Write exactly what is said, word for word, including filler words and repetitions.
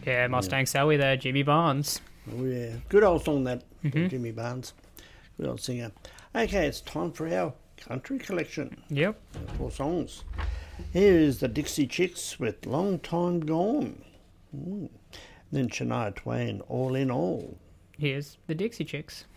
Yeah, Mustang Sally there, Jimmy Barnes. Oh, yeah. Good old song, that, Mhm. Jimmy Barnes. Good old singer. Okay, it's time for our country collection. Yep. Four songs. Here is the Dixie Chicks with Long Time Gone. Mm. Then Shania Twain, All in All. Here's the Dixie Chicks.